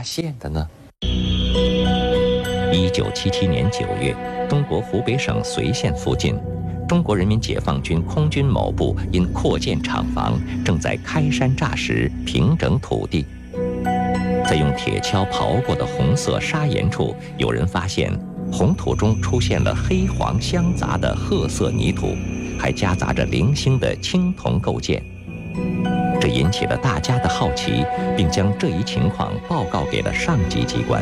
现的呢？1977年9月，中国湖北省随县附近，中国人民解放军空军某部因扩建厂房，正在开山炸石、平整土地。在用铁锹刨过的红色砂岩处，有人发现红土中出现了黑黄相杂的褐色泥土，还夹杂着零星的青铜构件。这引起了大家的好奇，并将这一情况报告给了上级机关。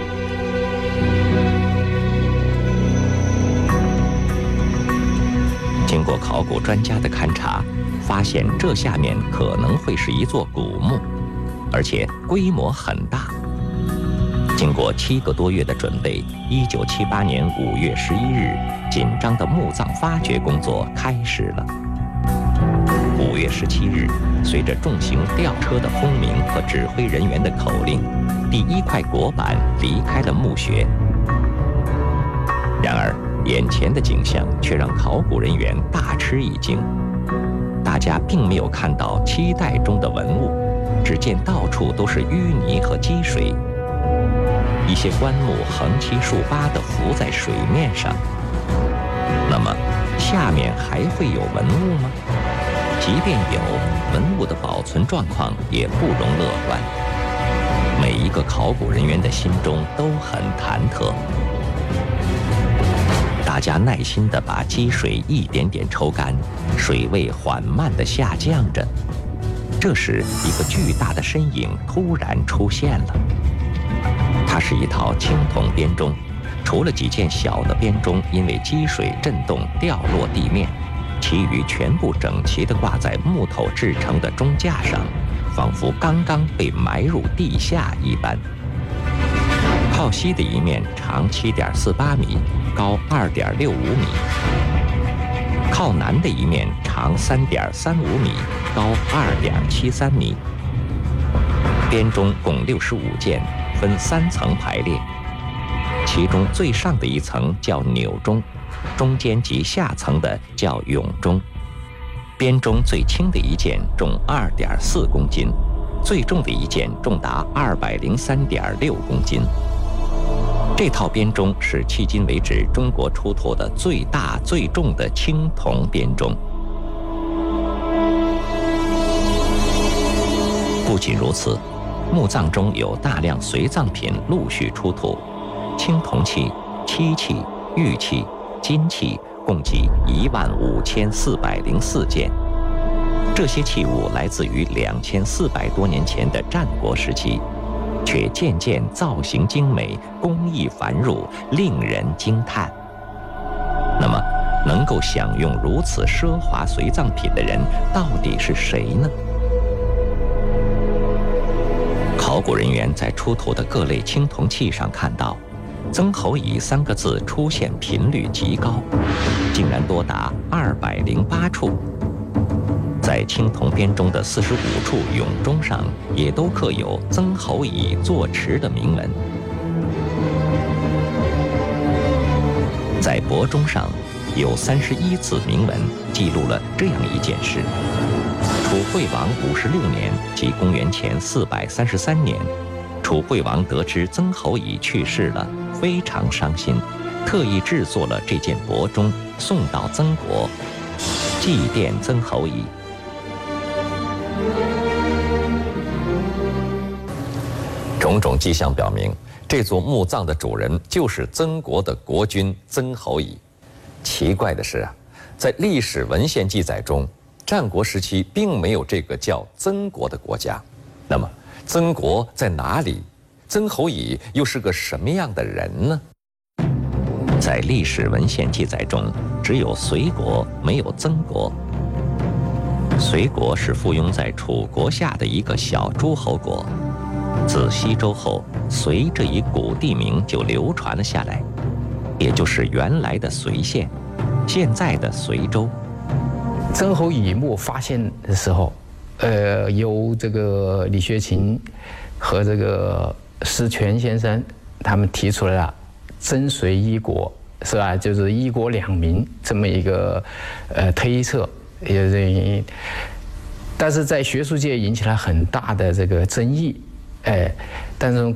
经过考古专家的勘察，发现这下面可能会是一座古墓，而且规模很大。经过7个多月的准备，1978年5月11日，紧张的墓葬发掘工作开始了。5月17日，随着重型吊车的轰鸣和指挥人员的口令，第1块椁板离开了墓穴。然而，眼前的景象却让考古人员大吃一惊。大家并没有看到期待中的文物，只见到处都是淤泥和积水，一些棺木横七竖八地浮在水面上。那么，下面还会有文物吗？即便有，文物的保存状况也不容乐观。每一个考古人员的心中都很忐忑。大家耐心地把积水一点点抽干，水位缓慢地下降着。这时，一个巨大的身影突然出现了。它是一套青铜编钟，除了几件小的编钟因为积水震动掉落地面，其余全部整齐地挂在木头制成的钟架上，仿佛刚刚被埋入地下一般。靠西的一面长7.48米，高2.65米；靠南的一面长3.35米，高2.73米。编钟共65件，分3层排列，其中最上的一层叫钮钟，中间及下层的叫甬钟。编钟最轻的一件重2.4公斤，最重的一件重达203.6公斤。这套编钟是迄今为止中国出土的最大最重的青铜编钟。不仅如此，墓葬中有大量随葬品陆续出土，青铜器、漆器、玉器、金器共计15404件。这些器物来自于2400多年前的战国时期，却渐渐造型精美，工艺繁缛，令人惊叹。那么，能够享用如此奢华随葬品的人到底是谁呢？考古人员在出土的各类青铜器上看到，曾侯乙3个字出现频率极高，竟然多达208处。在青铜编钟的45处甬钟上，也都刻有曾侯乙作池的铭文。在帛钟上有31字铭文，记录了这样一件事：楚惠王56年，即公元前433年，楚惠王得知曾侯乙去世了，非常伤心，特意制作了这件帛钟，送到曾国，祭奠曾侯乙。种种迹象表明，这座墓葬的主人就是曾国的国君曾侯乙。奇怪的是啊，在历史文献记载中，战国时期并没有这个叫曾国的国家。那么，曾国在哪里？曾侯乙又是个什么样的人呢？在历史文献记载中，只有隋国，没有曾国。隋国是附庸在楚国下的一个小诸侯国。自西周后，隋这一古地名就流传了下来，也就是原来的隋县，现在的随州。 曾侯乙墓发现的时候，由这个李学勤和这个施权先生他们提出了曾隋一国，是吧？就是一国两民这么一个推测，但是在学术界引起了很大的这个争议。但是